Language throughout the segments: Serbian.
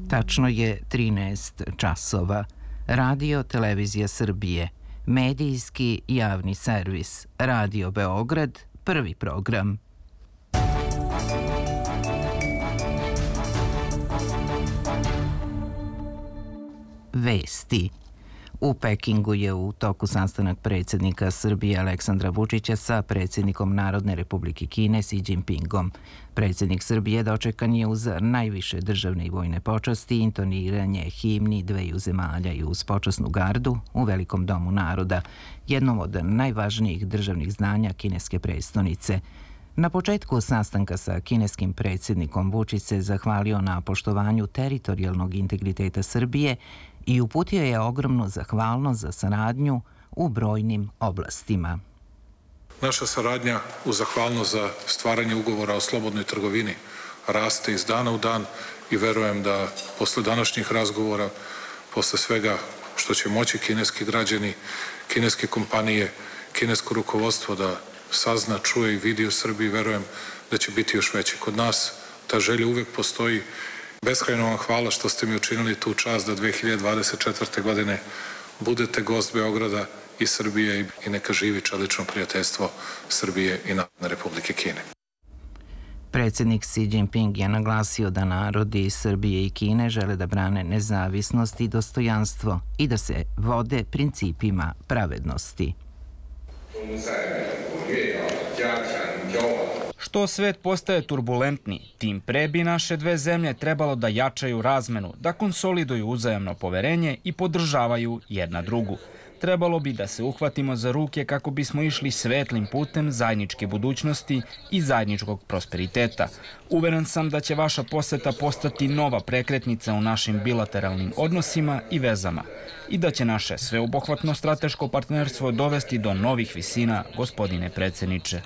Tačno je 13 časova. Radio Televizija Srbije, medijski javni servis, Radio Beograd, prvi program. Vesti. U Pekingu je u toku sastanak predsjednika Srbije Aleksandra Vučića sa predsjednikom Narodne Republike Kine Xi Jinpingom. Predsjednik Srbije dočekan je uz najviše državne i vojne počasti, intoniranje himni dveju zemalja i uz počasnu gardu u Velikom domu naroda, jednom od najvažnijih državnih zdanja kineske prestonice. Na početku sastanka sa kineskim predsjednikom Vučić se zahvalio na poštovanju teritorijalnog integriteta Srbije i uputio je ogromnu zahvalnost za saradnju u brojnim oblastima. Naša saradnja u zahvalnost za stvaranje ugovora o slobodnoj trgovini raste iz dana u dan i verujem da posle današnjih razgovora, posle svega što će moći kineski građani, kineske kompanije, kinesko rukovodstvo da sazna, čuje i vidi u Srbiji, verujem da će biti još veće. Kod nas ta želja uvek postoji. Beskrajno vam hvala što ste mi učinili tu čast da 2024. godine budete gost Beograda i Srbije i neka živi čelično prijateljstvo Srbije i Narodne Republike Kine. Predsjednik Xi Jinping je naglasio da narodi Srbije i Kine žele da brane nezavisnost i dostojanstvo i da se vode principima pravednosti. Što svet postaje turbulentniji, tim pre bi naše dve zemlje trebalo da jačaju razmenu, da konsoliduju uzajamno poverenje i podržavaju jedna drugu. Trebalo bi da se uhvatimo za ruke kako bismo išli svetlim putem zajedničke budućnosti i zajedničkog prosperiteta. Uveren sam da će vaša poseta postati nova prekretnica u našim bilateralnim odnosima i vezama i da će naše sveobuhvatno strateško partnerstvo dovesti do novih visina, gospodine predsjedniče.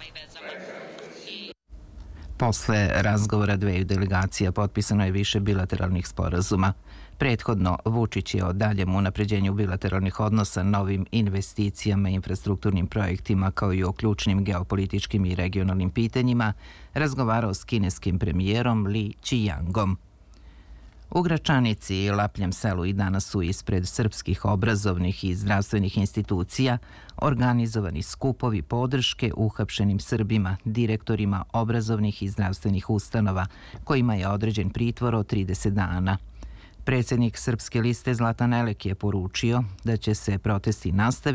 Posle razgovora dveju delegacija potpisano je više bilateralnih sporazuma. Prethodno, Vučić je o daljem unapređenju bilateralnih odnosa, novim investicijama i infrastrukturnim projektima kao i o ključnim geopolitičkim i regionalnim pitanjima razgovarao s kineskim premijerom Li Qiangom. U Gračanici i Lapljem selu i danas su ispred srpskih obrazovnih i zdravstvenih institucija organizovani skupovi podrške uhapšenim Srbima, direktorima obrazovnih i zdravstvenih ustanova, kojima je određen pritvor od 30 dana. Predsjednik Srpske liste Zlatan Elek je poručio da će se protesti nastaviti